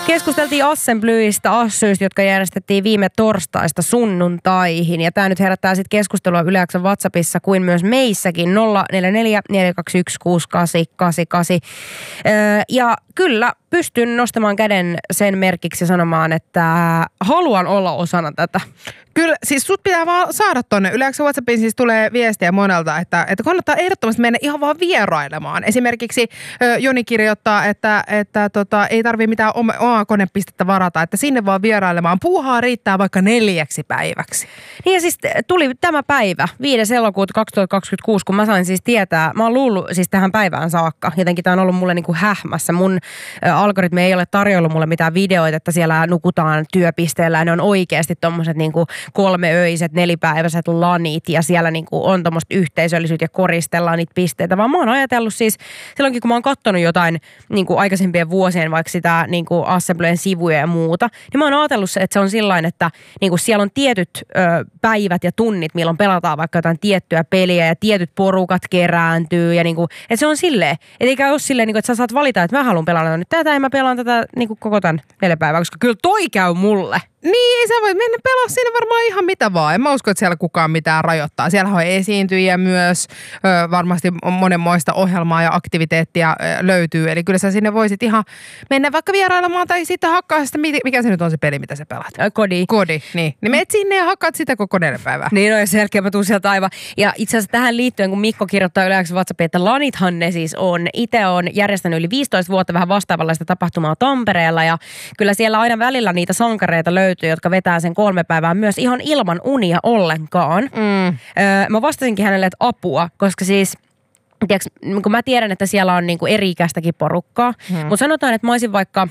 Keskusteltiin Assemblyistä, assyistä, jotka järjestettiin viime torstaista sunnuntaihin. Ja tämä nyt herättää sitten keskustelua Yle X:n WhatsAppissa kuin myös meissäkin 044 421 6888. Ja kyllä pystyn nostamaan käden sen merkiksi sanomaan, että haluan olla osana tätä. Kyllä, siis sut pitää vaan saada tonne. Yle X:n WhatsAppiin siis tulee viestiä monelta, että kannattaa ehdottomasti mennä ihan vaan vierailemaan. Esimerkiksi Joni kirjoittaa, että ei tarvitse mitään omaa konepistettä varata, että sinne vaan vierailemaan. Puuhaa riittää vaikka 4 päiväksi. Niin ja siis tuli tämä päivä, 5. elokuuta 2026, kun mä sain siis tietää, mä oon luullut siis tähän päivään saakka. Jotenkin tää on ollut mulle niinku hähmässä. Mun algoritmi ei ole tarjollut mulle mitään videoita, että siellä nukutaan työpisteellä ja ne on oikeasti tommoset niinku 3-öiset, 4-päiväiset lanit ja siellä niinku on tommoista yhteisöllisyyttä ja koristellaan niitä pisteitä, vaan mä oon ajatellut siis silloinkin, kun mä oon katsonut jotain niinku aikaisempien vuosien vaikka sitä niinku Assemblyen sivuja ja muuta, niin mä oon ajatellut, että se on sillain, että niinku siellä on tietyt päivät ja tunnit, milloin pelataan vaikka jotain tiettyä peliä ja tietyt porukat kerääntyy ja niinku, että se on silleen, että eikä ole silleen, niinku, että sä saat valita, että mä haluan pelata nyt tätä ja mä pelaan tätä niinku koko tämän 4 päivää, koska kyllä toi käy mulle. Niin, sä voit mennä pelaa siinä varmaan ihan mitä vaan. En mä usko, että siellä kukaan mitään rajoittaa. Siellä on esiintyjiä myös, varmasti monenmoista ohjelmaa ja aktiviteettia löytyy. Eli kyllä sä sinne voisit ihan mennä vaikka vierailemaan tai sitten hakkaa sitä, mikä se nyt on se peli, mitä sä pelaat? Kodi, niin. Niin menet sinne ja hakkaat sitä koko 4 päivää. Niin, no ja selkeä mä tuun sieltä aivan. Ja itse asiassa tähän liittyen, kun Mikko kirjoittaa Yle X:n WhatsAppiin, että lanithan ne siis on. Itse on järjestänyt yli 15 vuotta vähän vastaavanlaista tapahtumaa Tampereella ja kyllä siellä aina välillä niitä sankareita löytyy, jotka vetää sen 3 päivää myös ihan ilman unia ollenkaan. Mä vastasinkin hänelle, että apua, koska siis, tiiäks, kun mä tiedän, että siellä on niinku eri-ikäistäkin porukkaa, mutta sanotaan, että mä olisin vaikka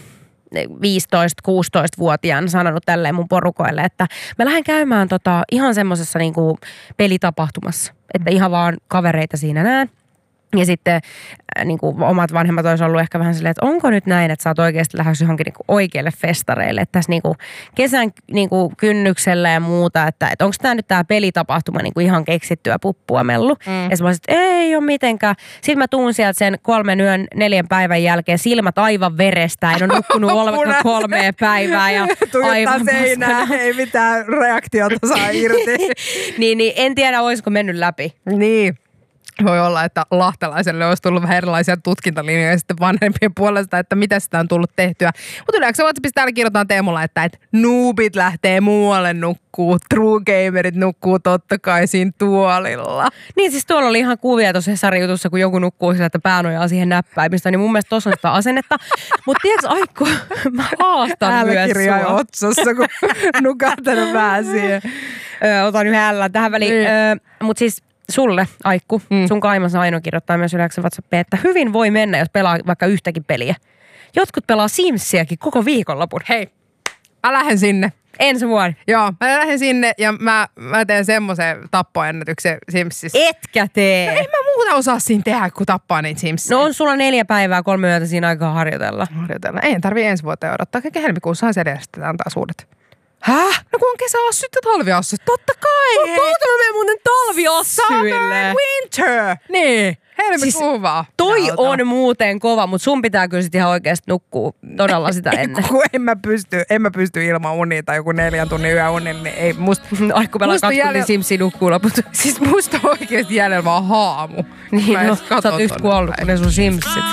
15-16-vuotiaan sanonut tälleen mun porukoille, että mä lähden käymään ihan semmosessa niinku pelitapahtumassa, että ihan vaan kavereita siinä näen. Ja sitten niin kuin omat vanhemmat olisi ollut ehkä vähän silleen, että onko nyt näin, että sä oot oikeasti lähdössä johonkin niin kuin oikeille festareille. Että tässä niin kuin kesän niin kuin kynnyksellä ja muuta, että onko tämä nyt tämä pelitapahtuma niin kuin ihan keksittyä puppua mellu. Ja mä olisin, että ei ole mitenkään. Sitten mä tuun sieltä sen 3 yön 4 päivän jälkeen, silmät aivan verestä. En ole nukkunut 3 päivää. Ja aivan seinää, ei mitään reaktiota saa irti. niin, en tiedä, olisiko mennyt läpi. Niin. Voi olla, että lahtelaiselle olisi tullut vähän erilaisia tutkintalinjoja sitten vanhempien puolesta, että mitä sitä on tullut tehtyä. Mutta yleensä WhatsAppissa täällä kirjoitetaan Teemulla, että noobit lähtee muualle nukkuu, true gamerit nukkuu totta kai siinä tuolilla. Niin siis tuolla oli ihan kuvia tuossa Hesari-jutussa, kun joku nukkuu sillä, että pää nojaa siihen näppäimistä, niin mun mielestä tuossa on sitä asennetta. Mutta tiedätkö, Aikku, mä haastan myös kirjaa otsassa, kun nukahtanut vähän siihen. Otan yhden ällän tähän väliin. Mutta siis sulle, Aikku, sun kaimas Aino kirjoittaa myös Yle X:n WhatsAppiin, että hyvin voi mennä, jos pelaa vaikka yhtäkin peliä. Jotkut pelaa Simsiäkin koko viikonlopun. Hei, mä lähden sinne. Ensi vuonna. Joo, mä lähden sinne ja mä teen semmoisen tappoennätyksen Simsissä. Etkä tee. No, en mä muuta osaa siinä tehdä, kun tappaa niitä Simsiä. No on sulla 4 päivää, 3 yötä siinä aikaa harjoitella. Ei tarvii ensi vuoteen odottaa. Kaikki helmikuussahan se järjestetään taas uudet. Häh? No kun on kesäassyt ja talviassyt. Totta kai. Tuolta mä menen muuten talviassyille. Summer, winter. Niin. Helmikuun vaan. Toi on muuten kova, mutta sun pitää kyllä sit ihan oikeasti nukkua todella sitä ennen. En mä pysty ilman unia tai joku 4 tunnin yöunin, niin ei musta. Aikku pelaa 2 tuntia Simsia nukkuu loput. Siis musta oikeesti jäljellä vaan haamu. Niin no, sä oot yhtä kuollut, kun ne sun Simsit.